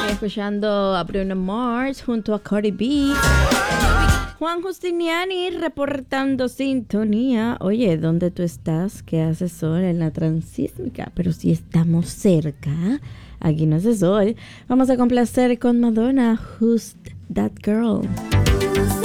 Escuchando a Bruno Mars junto a Cardi B. Juan Justiniani reportando sintonía. Oye, ¿dónde tú estás? ¿Qué hace sol en la transísmica? Pero si estamos cerca, aquí no hace sol. Vamos a complacer con Madonna, Who's That Girl?